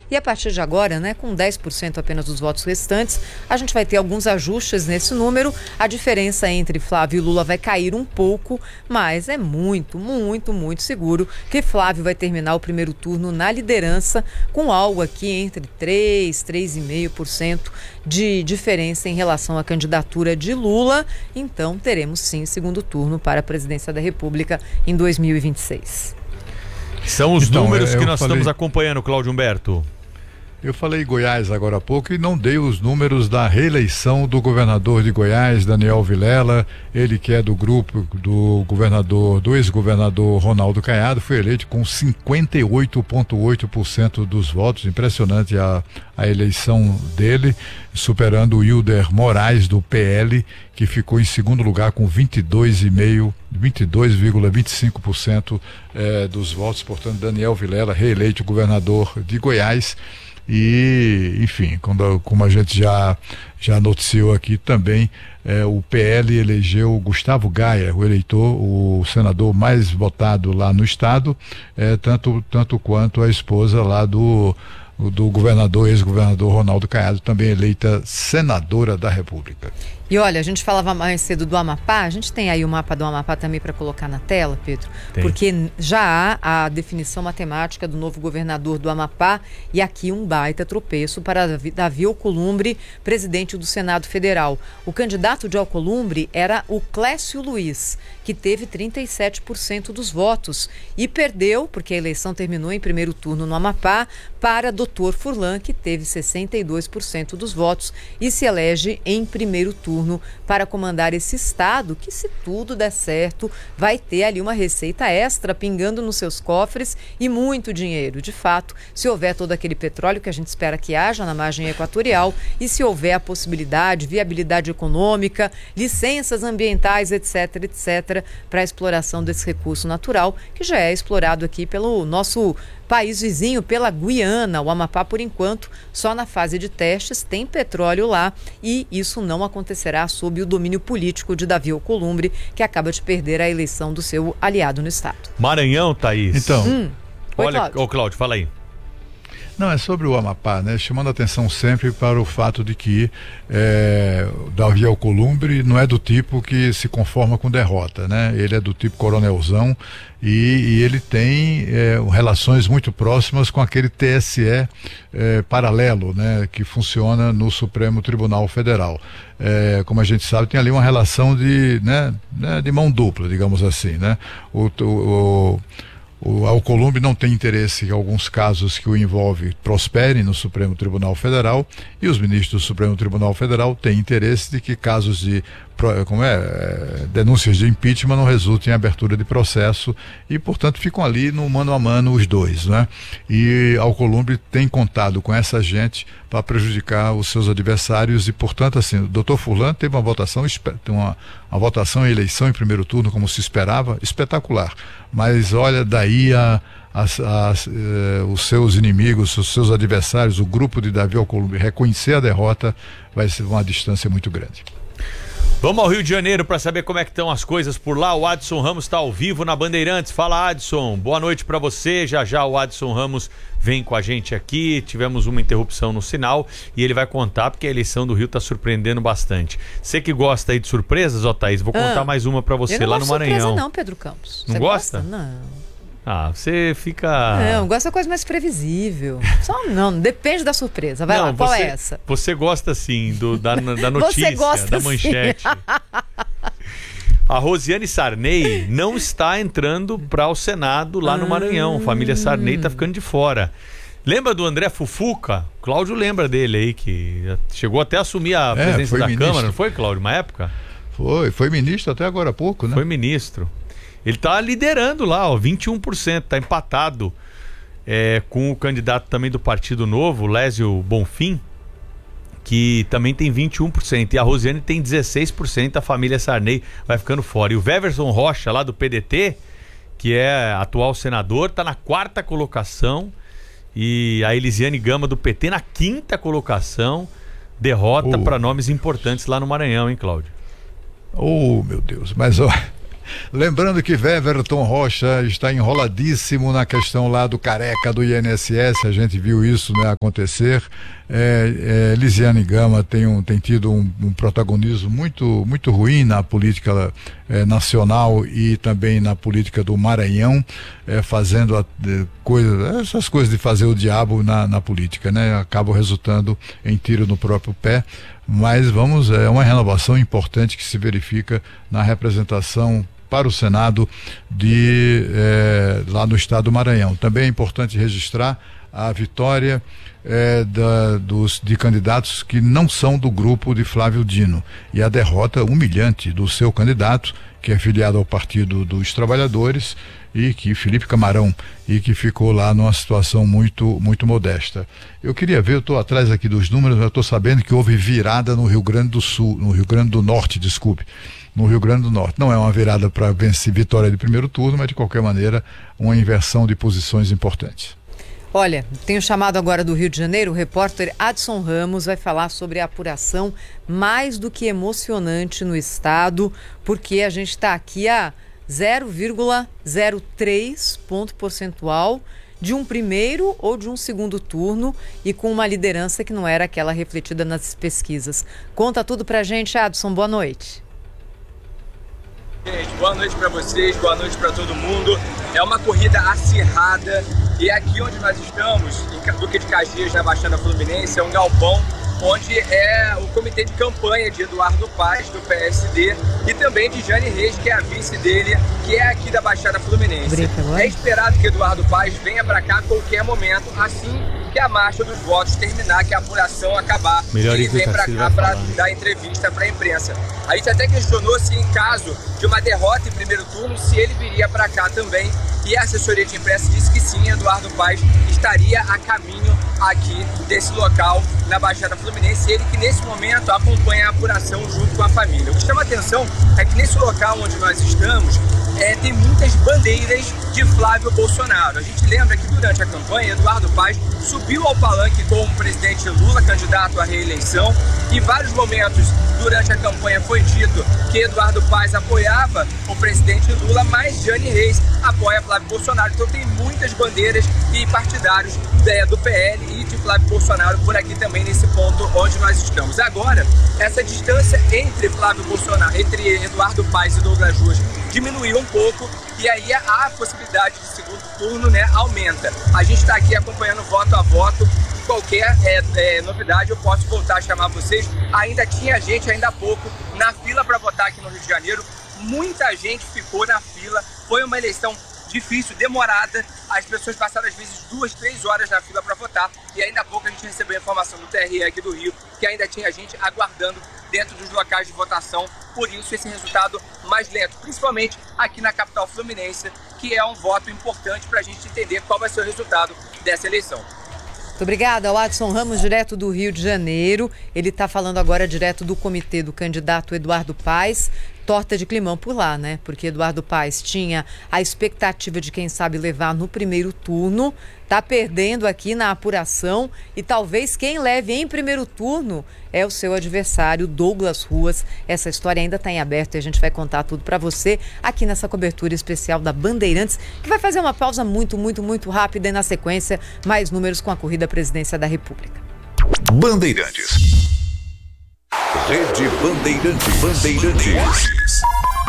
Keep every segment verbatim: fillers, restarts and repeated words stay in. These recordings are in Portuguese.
E a partir de agora, né, com dez por cento apenas dos votos restantes, a gente vai ter alguns ajustes nesse número. A diferença entre Flávio e Lula vai cair um pouco, mas é muito, muito, muito seguro que Flávio vai terminar o primeiro turno na liderança, com algo aqui entre três, três vírgula cinco por cento de diferença em relação à candidatura de Lula. Então, teremos sim segundo turno para a presidência da República em dois mil e vinte e seis. São os então, números que nós falei... estamos acompanhando, Cláudio Humberto. Eu falei Goiás agora há pouco e não dei os números da reeleição do governador de Goiás, Daniel Vilela. Ele que é do grupo do governador, do ex-governador Ronaldo Caiado, foi eleito com cinquenta e oito vírgula oito por cento dos votos. Impressionante a, a eleição dele, superando o Hilder Moraes do P L, que ficou em segundo lugar com vinte e dois vírgula vinte e cinco por cento eh, dos votos. Portanto, Daniel Vilela reeleito governador de Goiás. E, enfim, quando, como a gente já, já noticiou aqui também, eh, o P L elegeu Gustavo Gaia, o eleitor, o senador mais votado lá no estado, eh, tanto, tanto quanto a esposa lá do, do governador, ex-governador Ronaldo Caiado, também eleita senadora da República. E olha, a gente falava mais cedo do Amapá, a gente tem aí o mapa do Amapá também para colocar na tela, Pedro, tem. Porque já há a definição matemática do novo governador do Amapá e aqui um baita tropeço para Davi Alcolumbre, presidente do Senado Federal. O candidato de Alcolumbre era o Clécio Luiz, que teve trinta e sete por cento dos votos e perdeu, porque a eleição terminou em primeiro turno no Amapá, para doutor Furlan, que teve sessenta e dois por cento dos votos e se elege em primeiro turno para comandar esse estado, que se tudo der certo, vai ter ali uma receita extra pingando nos seus cofres e muito dinheiro. De fato, se houver todo aquele petróleo que a gente espera que haja na margem equatorial e se houver a possibilidade, viabilidade econômica, licenças ambientais, etc, etc, para a exploração desse recurso natural, que já é explorado aqui pelo nosso país vizinho, pela Guiana. O Amapá, por enquanto, só na fase de testes, tem petróleo lá e isso não acontecerá sob o domínio político de Davi Alcolumbre, que acaba de perder a eleição do seu aliado no estado. Maranhão, Thaís. Então, hum. Oi, olha, Cláudio. ô Cláudio, fala aí. Não, é sobre o Amapá, né? Chamando a atenção sempre para o fato de que é, Davi Alcolumbre não é do tipo que se conforma com derrota, né? Ele é do tipo coronelzão e, e ele tem é, relações muito próximas com aquele T S E é, paralelo, né? Que funciona no Supremo Tribunal Federal. É, como a gente sabe, tem ali uma relação de, né, né, de mão dupla, digamos assim, né? O, o, o O Alcolumbre não tem interesse que alguns casos que o envolvem prosperem no Supremo Tribunal Federal e os ministros do Supremo Tribunal Federal têm interesse de que casos de como é, denúncias de impeachment não resultem em abertura de processo e, portanto, ficam ali no mano a mano os dois, né? E Alcolumbre tem contado com essa gente para prejudicar os seus adversários e, portanto, assim, o doutor Furlan teve uma votação, uma, uma votação em eleição em primeiro turno, como se esperava, espetacular. Mas olha, daí a, a, a, eh, os seus inimigos, os seus adversários, o grupo de Davi Alcolumbre reconhecer a derrota vai ser uma distância muito grande. Vamos ao Rio de Janeiro para saber como é que estão as coisas por lá. O Adson Ramos está ao vivo na Bandeirantes. Fala, Adson. Boa noite para você. Já já o Adson Ramos vem com a gente aqui. Tivemos uma interrupção no sinal e ele vai contar porque a eleição do Rio está surpreendendo bastante. Você que gosta aí de surpresas, ó, Thaís, vou contar ah, mais uma para você lá no Maranhão. Não surpresa não, Pedro Campos. Não você gosta? gosta? Não. Ah, você fica... Não, gosta da coisa mais previsível. Só não, depende da surpresa. Vai não, lá, qual você, é essa? Você gosta, sim, do, da, da notícia, você gosta, da manchete. A Rosiane Sarney não está entrando para o Senado lá no Maranhão. A família Sarney está ficando de fora. Lembra do André Fufuca? Cláudio lembra dele aí, que chegou até a assumir a é, presidência da ministro. Câmara, não foi, Cláudio? Uma época? Foi, foi ministro até agora há pouco, né? Foi ministro. Ele está liderando lá, ó, vinte e um por cento, está empatado é, com o candidato também do Partido Novo, Lésio Bonfim, que também tem vinte e um por cento. E a Rosiane tem dezesseis por cento, a família Sarney vai ficando fora. E o Weverson Rocha, lá do P D T, que é atual senador, está na quarta colocação. E a Elisiane Gama, do P T, na quinta colocação. Derrota oh. para nomes importantes lá no Maranhão, hein, Cláudio? Oh, meu Deus, mas ó... Lembrando que Weverton Rocha está enroladíssimo na questão lá do careca do I N S S, a gente viu isso, né, acontecer. É, é, Lisiane Gama tem, um, tem tido um, um protagonismo muito, muito ruim na política é, nacional e também na política do Maranhão, é, fazendo a, de, coisa, essas coisas de fazer o diabo na, na política, né? Acabam resultando em tiro no próprio pé. Mas vamos, é uma renovação importante que se verifica na representação para o Senado de, é, lá no estado do Maranhão. Também é importante registrar a vitória é, da, dos, de candidatos que não são do grupo de Flávio Dino e a derrota humilhante do seu candidato, que é filiado ao Partido dos Trabalhadores, e que Felipe Camarão, e que ficou lá numa situação muito, muito modesta. Eu queria ver, eu estou atrás aqui dos números, eu estou sabendo que houve virada no Rio Grande do Sul, no Rio Grande do Norte, desculpe, no Rio Grande do Norte. Não é uma virada para vencer vitória de primeiro turno, mas de qualquer maneira uma inversão de posições importantes. Olha, tenho chamado agora do Rio de Janeiro, o repórter Adson Ramos vai falar sobre a apuração mais do que emocionante no estado, porque a gente está aqui a zero vírgula zero três ponto percentual de um primeiro ou de um segundo turno e com uma liderança que não era aquela refletida nas pesquisas. Conta tudo pra gente, Adson, boa noite. Gente, boa noite para vocês, boa noite para todo mundo. É uma corrida acirrada e aqui onde nós estamos, em Duque de Caxias, na Baixada Fluminense, é um galpão onde é o comitê de campanha de Eduardo Paes, do P S D, e também de Jane Reis, que é a vice dele, que é aqui da Baixada Fluminense. É esperado que Eduardo Paes venha para cá a qualquer momento, assim que a marcha dos votos terminar, que a apuração acabar, Melhor ele vem para cá para dar entrevista para a imprensa. A gente até questionou se, em caso de uma derrota em primeiro turno, se ele viria para cá também, e a assessoria de imprensa disse que sim, Eduardo Paes estaria a caminho aqui desse local na Baixada Fluminense, ele que nesse momento acompanha a apuração junto com a família. O que chama atenção é que nesse local onde nós estamos, é, tem muitas bandeiras de Flávio Bolsonaro. A gente lembra que durante a campanha, Eduardo Paes subiu ao palanque com o presidente Lula, candidato à reeleição, e vários momentos durante a campanha foi dito que Eduardo Paes apoiava o presidente Lula, mas Jane Reis apoia Flávio Bolsonaro. Então tem muitas bandeiras e partidários é, do P L e de Flávio Bolsonaro por aqui também nesse ponto onde nós estamos. Agora, essa distância entre Flávio Bolsonaro, entre Eduardo Paes e Douglas Ruas diminuiu um pouco e aí a possibilidade de segundo turno, né, aumenta. A gente está aqui acompanhando voto a voto. Qualquer é, é, novidade eu posso voltar a chamar vocês. Ainda tinha gente, ainda há pouco, na fila para votar aqui no Rio de Janeiro. Muita gente ficou na fila. Foi uma eleição difícil, demorada. As pessoas passaram às vezes duas, três horas na fila para votar. E ainda há pouco a gente recebeu a informação do T R E aqui do Rio que ainda tinha gente aguardando dentro dos locais de votação. Por isso esse resultado mais lento, principalmente aqui na capital fluminense, que é um voto importante para a gente entender qual vai ser o resultado dessa eleição. Muito obrigada ao Adson Ramos, direto do Rio de Janeiro. Ele está falando agora direto do comitê do candidato Eduardo Paes. Torta de climão por lá, né? Porque Eduardo Paes tinha a expectativa de, quem sabe, levar no primeiro turno. Tá perdendo aqui na apuração e talvez quem leve em primeiro turno é o seu adversário, Douglas Ruas. Essa história ainda está em aberto e a gente vai contar tudo para você aqui nessa cobertura especial da Bandeirantes, que vai fazer uma pausa muito, muito, muito rápida e na sequência mais números com a corrida à presidência da República. Bandeirantes. Rede Bandeirantes. Bandeirantes.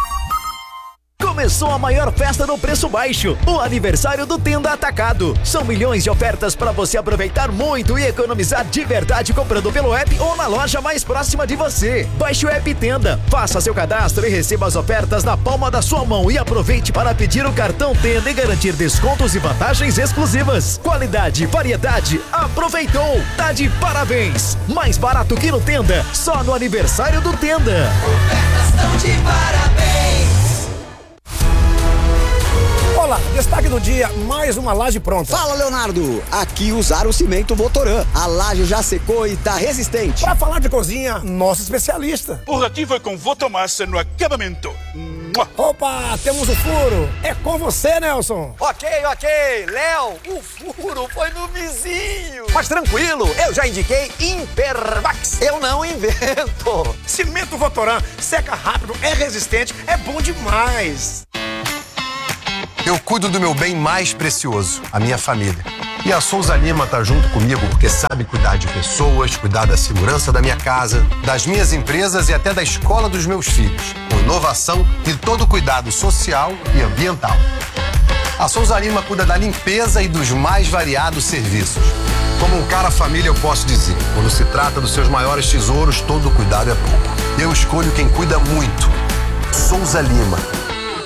Começou a maior festa no preço baixo, o aniversário do Tenda Atacado. São milhões de ofertas para você aproveitar muito e economizar de verdade comprando pelo app ou na loja mais próxima de você. Baixe o app Tenda, faça seu cadastro e receba as ofertas na palma da sua mão e aproveite para pedir o cartão Tenda e garantir descontos e vantagens exclusivas. Qualidade, variedade, aproveitou, tá de parabéns. Mais barato que no Tenda, só no aniversário do Tenda. Ofertas tão de parabéns. Olá, destaque do dia, mais uma laje pronta. Fala, Leonardo, aqui usaram o cimento Votoran. A laje já secou e tá resistente. Para falar de cozinha, nosso especialista. Por aqui foi com Votomassa no acabamento. Opa, temos o furo. É com você, Nelson. Ok, ok. Léo, o furo foi no vizinho. Mas tranquilo, eu já indiquei Impermax. Eu não invento. Cimento Votoran, seca rápido, é resistente, é bom demais. Eu cuido do meu bem mais precioso, a minha família. E a Souza Lima tá junto comigo porque sabe cuidar de pessoas, cuidar da segurança da minha casa, das minhas empresas e até da escola dos meus filhos, com inovação e todo cuidado social e ambiental. A Souza Lima cuida da limpeza e dos mais variados serviços. Como um cara família eu posso dizer, quando se trata dos seus maiores tesouros, todo cuidado é pouco. Eu escolho quem cuida muito. Souza Lima.